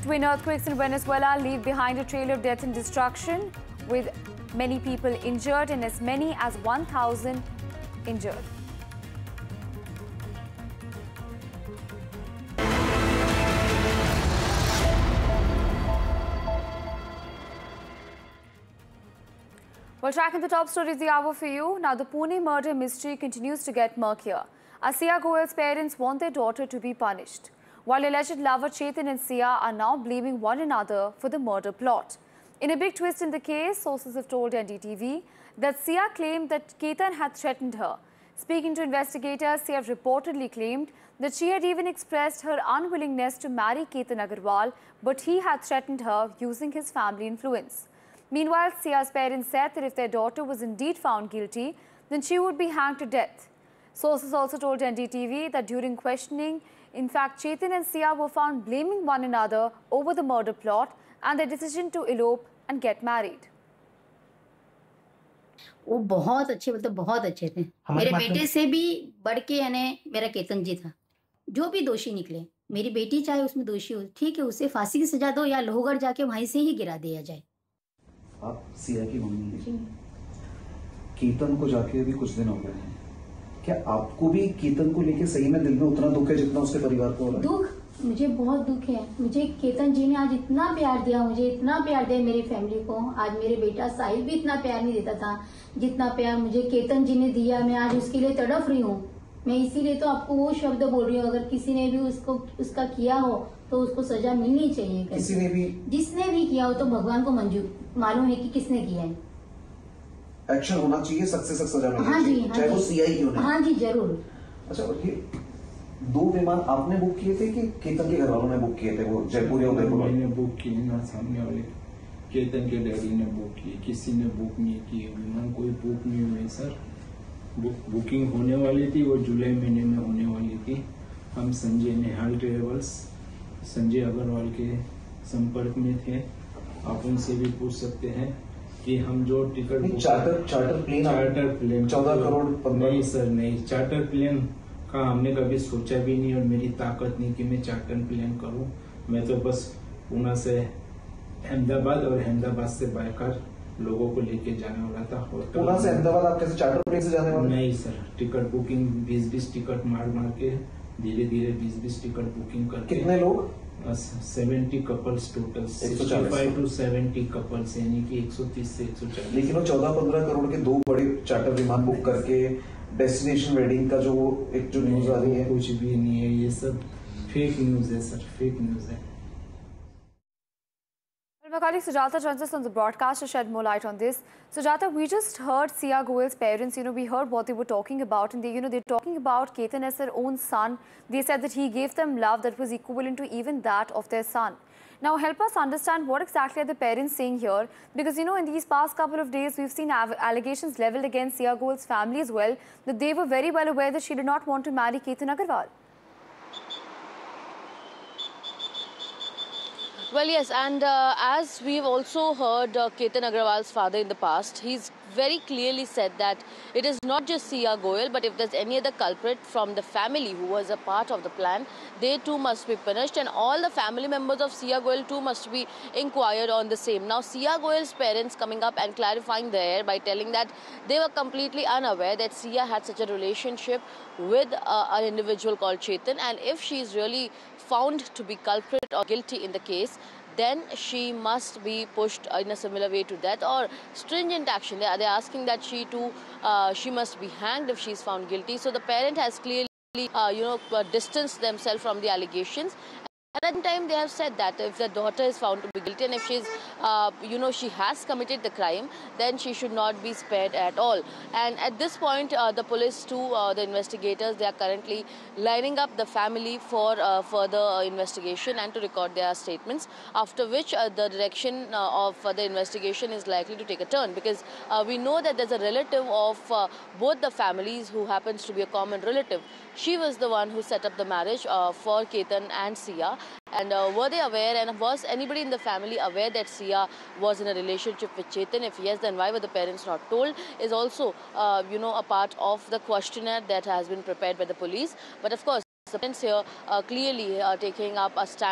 Twin earthquakes in Venezuela leave behind a trail of death and destruction, with many people injured and as many as 1,000 injured. Well, tracking the top stories of the hour for you. Now, the Pune murder mystery continues to get murkier. Siya Goyal's parents want their daughter to be punished, while alleged lover Chetan and Siya are now blaming one another for the murder plot. In a big twist in the case, sources have told NDTV that Siya claimed that Chetan had threatened her. Speaking to investigators, Siya reportedly claimed that she had even expressed her unwillingness to marry Chetan Agarwal, but he had threatened her using his family influence. Meanwhile, Siya's parents said that if their daughter was indeed found guilty, then she would be hanged to death. Sources also told NDTV that during questioning, in fact, Chetan and Siya were found blaming one another over the murder plot and their decision to elope and get married. वो बहुत अच्छे, मतलब बहुत अच्छे थे। मेरे बेटे से भी बढ़ के यानी मेरा केतन जी था। जो भी दोषी निकले, मेरी बेटी चाहे उसमें दोषी हो, ठीक है, उसे फांसी की सजा दो या लोहगढ़ जाके वहीं से ही गिरा दिया जाए। आप सिया की मम्मी हैं। केतन को जाके अभी कुछ दिन हो गए हैं। क्या आपको भी केतन को लेके सही में दिल में उतना दुख है जितना उसके परिवार को हो रहा है? दुख, मुझे बहुत दुख है। मुझे केतन जी ने आज इतना प्यार दिया, मुझे इतना प्यार दिया मेरी फैमिली को। आज मेरे बेटा साहिल भी इतना प्यार नहीं देता था जितना प्यार मुझे केतन जी ने दिया। मैं आज उसके लिए तड़प रही हूँ। मैं इसीलिए तो आपको वो शब्द बोल रही हूँ, अगर किसी ने भी उसका किया हो तो उसको सजा मिलनी चाहिए। किसी ने भी, जिसने भी किया हो तो भगवान को मंजूर मालूम है कि किसने किया है। एक्शन होना चाहिए, सख्त से सख्त सजा मिलनी चाहिए। हाँ जी, चाहे वो सीआई क्यों नहीं। हाँ जी, जरूर। अच्छा, ये 2 विमान आपने बुक किए थे कि केतन के घर वालों ने बुक किए थे? वो जयपुर या उदयपुर? मैंने बुक किए ना, सामने वाले केतन के डैडी ने बुक किए, किसी ने बुक नहीं किए। विमान कोई बुक नहीं हुए सर। बुकिंग होने वाली थी, वो जुलाई महीने में होने वाली थी। हम संजय नेहाल ट्रेवल्स, संजय अग्रवाल के संपर्क में थे। आप उनसे भी पूछ सकते हैं कि हम जो टिकट चार्टर प्लेन 14 करोड़ नहीं सर, नहीं, चार्टर प्लेन का हमने कभी सोचा भी नहीं और मेरी ताकत नहीं कि मैं चार्टर प्लेन करूं। मैं तो बस पुणे से अहमदाबाद और अहमदाबाद से बाइकर लोगों को लेके जाने वाला था। पुणे से अहमदाबाद आप कैसे चार्टर प्लेन से जाने वाले? नहीं सर, टिकट बुकिंग 20-20 टिकट मार के धीरे धीरे 20-20 टिकट बुकिंग करके। कितने लोग? 70 कपल्स टोटल, 65 to 70 कपल्स, यानी कि 130 से 140। लेकिन वो 14-15 करोड़ के 2 बड़े चार्टर विमान बुक करके डेस्टिनेशन वेडिंग का जो एक जो न्यूज आ रही है, कुछ भी नहीं है। ये सब फेक न्यूज है सर, फेक न्यूज है। My colleague Sujata joins us on the broadcast to shed more light on this. Sujata, we just heard Siya Goyal's parents, we heard what they were talking about, and they're talking about Chetan as their own son. They said that he gave them love that was equivalent to even that of their son. Now, help us understand what exactly are the parents saying here, because, in these past couple of days, we've seen allegations leveled against Siya Goyal's family as well, that they were very well aware that she did not want to marry Chetan Agarwal. Well, yes, and as we've also heard Chetan Agarwal's father in the past, he's very clearly said that it is not just Siya Goyal, but if there's any other culprit from the family who was a part of the plan, they too must be punished, and all the family members of Siya Goyal too must be inquired on the same. Now, Siya Goyal's parents coming up and clarifying there by telling that they were completely unaware that Siya had such a relationship with an individual called Chetan, and if she's really found to be culprit or guilty in the case, then she must be pushed in a similar way to death or stringent action. They're asking that she must be hanged if she's found guilty. So the parent has clearly, distanced themselves from the allegations. And at the time, they have said that if the daughter is found to be guilty and if she's, she has committed the crime, then she should not be spared at all. And at this point, the police too, the investigators, they are currently lining up the family for further investigation and to record their statements, after which the direction of the investigation is likely to take a turn, because we know that there's a relative of both the families who happens to be a common relative. She was the one who set up the marriage for Chetan and Siya. And were they aware, and was anybody in the family aware that Siya was in a relationship with Chetan? If yes, then why were the parents not told? Is also, a part of the questionnaire that has been prepared by the police. But of course, the parents here clearly taking up a stand